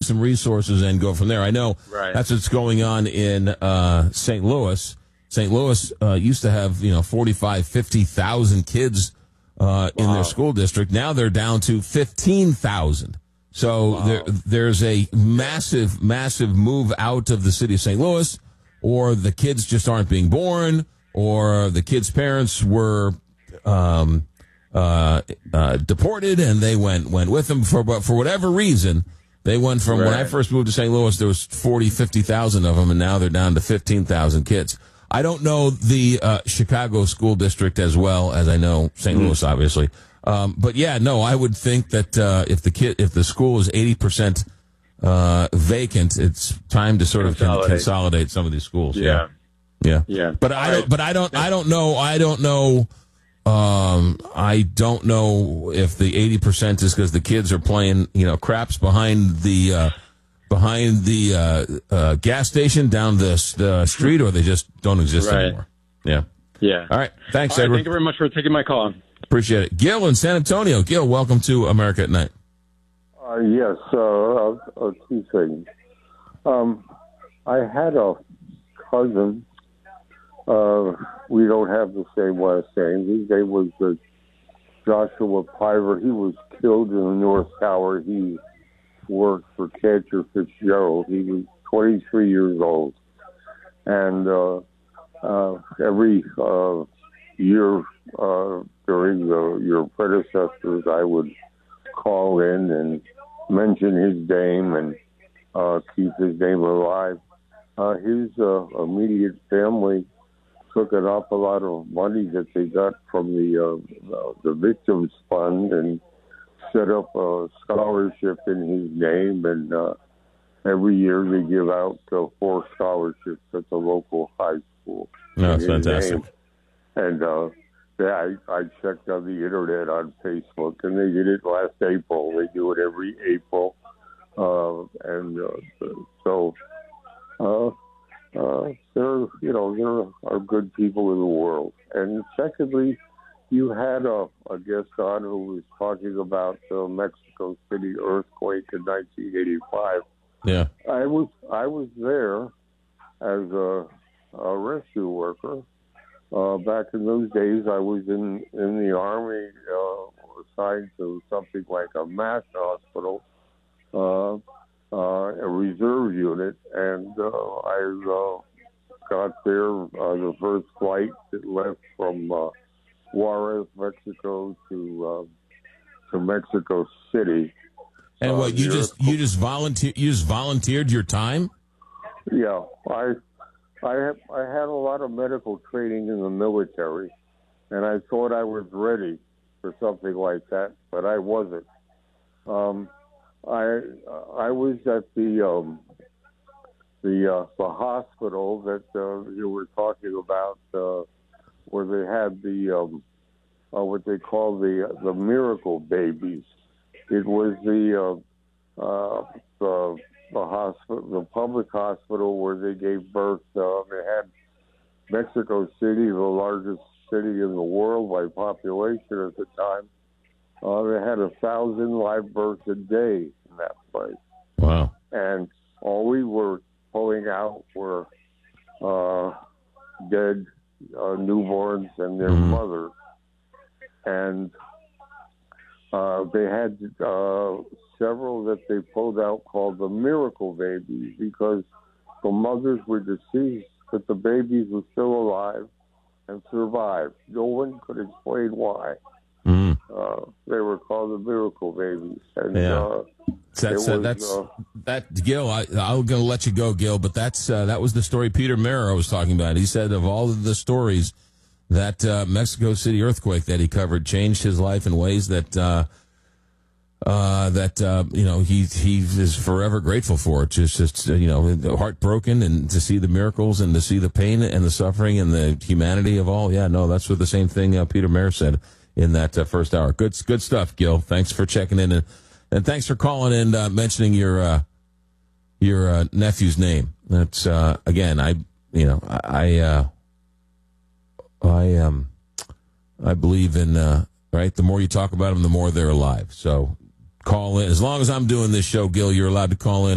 some resources and go from there. I know Right. that's what's going on in St. Louis. St. Louis used to have 45, 50,000 kids in their school district. Now they're down to 15,000. So there's a massive, massive move out of the city of St. Louis, or the kids just aren't being born, or the kids' parents were deported and they went with them for whatever reason. They went from when I first moved to St. Louis, there was 40, 50,000 of them, and now they're down to 15,000 kids. I don't know the Chicago school district as well as I know St. Louis, obviously. But yeah, no, I would think that if the school is 80% vacant, it's time to sort of consolidate some of these schools. Yeah. But I don't know if the 80% is because the kids are playing, craps behind the gas station down the street, or they just don't exist anymore. Yeah. All right. Thanks, Edward. Thank you very much for taking my call. Appreciate it. Gil in San Antonio. Gil, welcome to America at Night. Yes, two things. I had a cousin. We don't have the same last name. His name was Joshua Piver. He was killed in the North Tower. He worked for Cantor Fitzgerald. He was 23 years old. And every year during your predecessors, I would call in and mention his name and keep his name alive. His immediate family took an awful lot of money that they got from the Victims Fund and set up a scholarship in his name, and every year they give out 4 scholarships at the local high school. No, that's fantastic. And I checked on the internet on Facebook, and they did it last April. They do it every April, there are good people in the world. And secondly, you had a guest on who was talking about the Mexico City earthquake in 1985. Yeah, I was there as a rescue worker. Back in those days, I was in the Army, assigned to something like a MASH hospital, a reserve unit, and I got there the first flight that left from Juarez, Mexico, to Mexico City. And what you just volunteered your time? Yeah, I had a lot of medical training in the military, and I thought I was ready for something like that, but I wasn't. I was at the hospital that you were talking about, where they had the what they call the miracle babies. It was the hospital, the public hospital where they gave birth. They had Mexico City, the largest city in the world by population at the time. They had 1,000 live births a day in that place. Wow! And all we were pulling out were dead newborns and their mothers, and they had several that they pulled out called the miracle babies because the mothers were deceased, but the babies were still alive and survived. No one could explain why. They were called the miracle babies. And, that Gil, I'm going to let you go, Gil, but that was the story Peter Mero was talking about. He said of all of the stories, that Mexico City earthquake that he covered changed his life in ways that he is forever grateful for. It's just heartbroken, and to see the miracles and to see the pain and the suffering and the humanity of all. Yeah, no, that's what the same thing Peter Mayer said in that first hour. Good stuff, Gil. Thanks for checking in and thanks for calling and mentioning your nephew's name. That's again, I believe in right. The more you talk about them, the more they're alive. So call in. As long as I'm doing this show, Gil, you're allowed to call in.